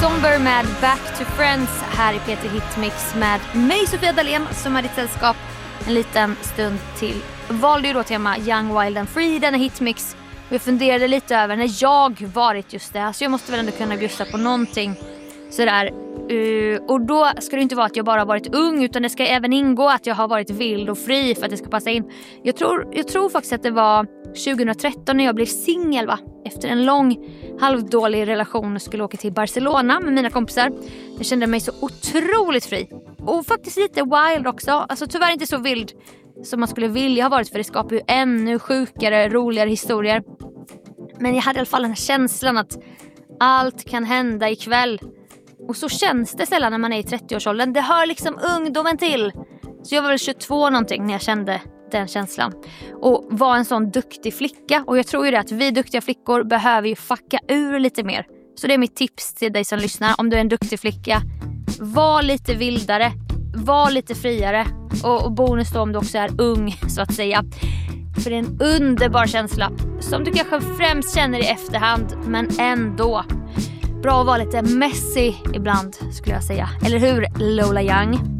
Somber med Back to Friends här i Peter Hitmix med mig Sofia Dalén som är ditt sällskap en liten stund till. Valde ju då tema Young, Wild and Free, denna Hitmix. Och jag funderade lite över när jag varit just det. Så jag måste väl ändå kunna bjussa på någonting sådär. Och då ska det inte vara att jag bara varit ung, utan det ska även ingå att jag har varit vild och fri för att det ska passa in. Jag tror faktiskt att det var 2013 när jag blev singel, va? Efter en lång halvdålig relation och skulle åka till Barcelona med mina kompisar. Jag kände mig så otroligt fri. Och faktiskt lite wild också. Alltså tyvärr inte så vild som man skulle vilja ha varit, för det skapar ju ännu sjukare, roligare historier. Men jag hade i alla fall den känslan att allt kan hända ikväll. Och så känns det sällan när man är i 30-årsåldern. Det hör liksom ungdomen till. Så jag var väl 22 någonting när jag kände den känslan. Och var en sån duktig flicka. Och jag tror ju det att vi duktiga flickor behöver ju fucka ur lite mer. Så det är mitt tips till dig som lyssnar. Om du är en duktig flicka, var lite vildare. Var lite friare. Och bonus då om du också är ung, så att säga. För det är en underbar känsla som du kanske främst känner i efterhand, men ändå. Bra att vara lite messy ibland, skulle jag säga. Eller hur, Lola Young?